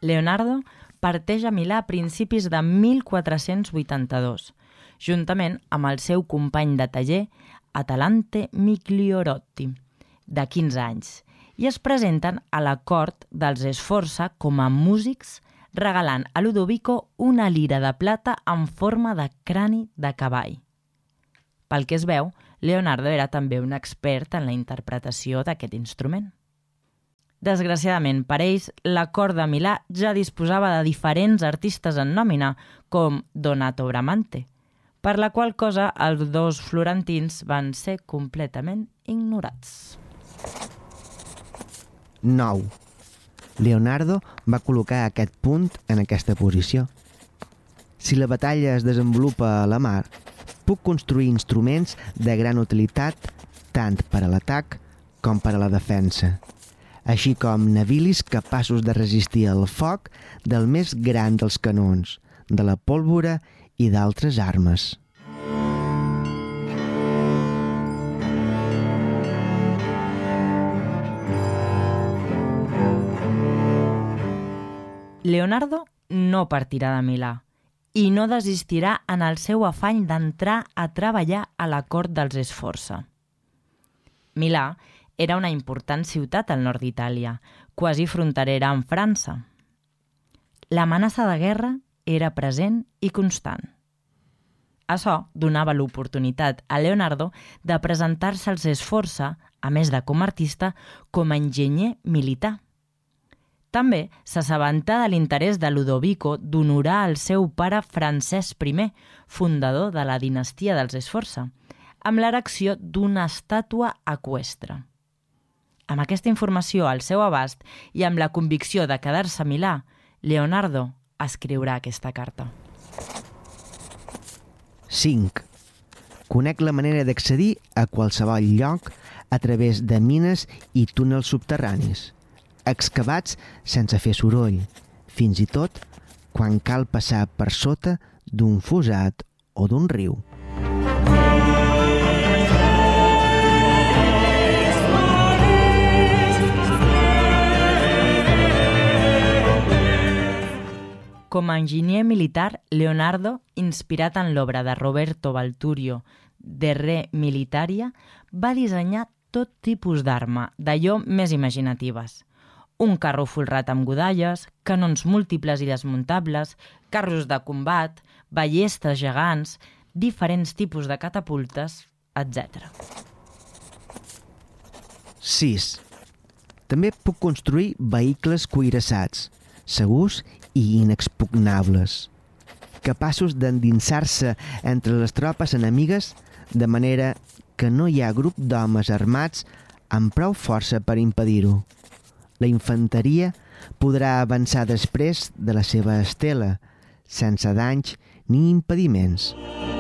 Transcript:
Leonardo parteix a Milà a principis de 1482, juntament amb el seu company de taller, Atalante Migliorotti, de 15 anys, i es presenten a la cort dels Sforza com a músics, regalant a Ludovico una lira de plata en forma de crani de cavall. Pel que es veu, Leonardo era també un expert en la interpretació d'aquest instrument. Desgraciadament per ells, la cort de Milà ja disposava de diferents artistes en nòmina, com Donato Bramante, per la qual cosa els dos florentins van ser completament ignorats. 9. Leonardo va col·locar aquest punt en aquesta posició. Si la batalla es desenvolupa a la mar, puc construir instruments de gran utilitat tant per a l'atac com per a la defensa, així com navilis capaços de resistir el foc del més gran dels canons, de la pólvora i d'altres armes. Leonardo no partirà de Milà i no desistirà en el seu afany d'entrar a treballar a la cort dels Sforza. Milà era una important ciutat al nord d'Itàlia, quasi fronterera amb França. L'amenaça de guerra era present i constant. Açò donava l'oportunitat a Leonardo de presentar-se als Sforza, a més de com a artista, com a enginyer militar. També s'assabentà de l'interès de Ludovico d'honorar el seu pare Francesc I, fundador de la dinastia dels Sforza, amb l'erecció d'una estàtua eqüestre. Amb aquesta informació al seu abast i amb la convicció de quedar-se a Milà, Leonardo escriurà aquesta carta. 5. Conec la manera d'accedir a qualsevol lloc a través de mines i túnels subterranis, excavats sense fer soroll, fins i tot quan cal passar per sota d'un fossat o d'un riu. Com a enginyer militar, Leonardo, inspirat en l'obra de Roberto Balturio, De Re Militaria, va dissenyar tot tipus d'arma, d'allò més imaginatives. Un carro folrat amb godalles, canons múltiples i desmuntables, carros de combat, ballestes gegants, diferents tipus de catapultes, etc. 6. També puc construir vehicles cuirassats, segurs i inexpugnables, capaços d'endinsar-se entre les tropes enemigues de manera que no hi ha grup d'homes armats amb prou força per impedir-ho. La infanteria podrà avançar després de la seva estela, sense danys ni impediments.